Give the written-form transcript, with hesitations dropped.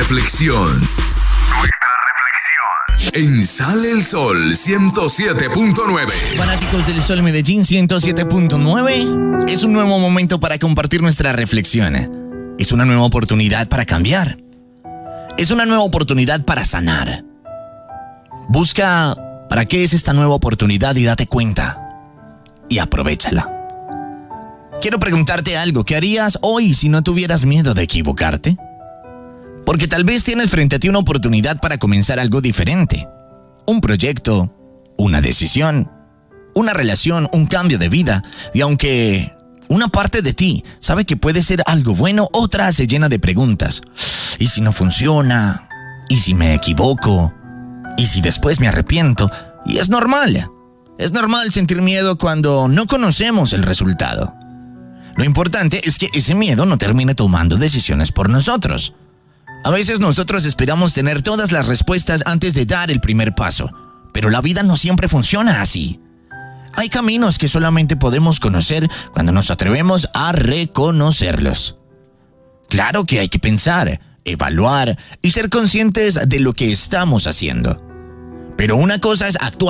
reflexión. En Sale el Sol 107.9. Fanáticos del Sol Medellín 107.9. Es un nuevo momento para compartir nuestra reflexión. Es una nueva oportunidad para cambiar. Es una nueva oportunidad para sanar. Busca para qué es esta nueva oportunidad y date cuenta. Y aprovéchala. Quiero preguntarte algo. ¿Qué harías hoy si no tuvieras miedo de equivocarte? Porque tal vez tienes frente a ti una oportunidad para comenzar algo diferente. Un proyecto, una decisión, una relación, un cambio de vida. Y aunque una parte de ti sabe que puede ser algo bueno, otra se llena de preguntas. ¿Y si no funciona? ¿Y si me equivoco? ¿Y si después me arrepiento? Y es normal. Es normal sentir miedo cuando no conocemos el resultado. Lo importante es que ese miedo no termine tomando decisiones por nosotros. A veces nosotros esperamos tener todas las respuestas antes de dar el primer paso, pero la vida no siempre funciona así. Hay caminos que solamente podemos conocer cuando nos atrevemos a reconocerlos. Claro que hay que pensar, evaluar y ser conscientes de lo que estamos haciendo. Pero una cosa es actuar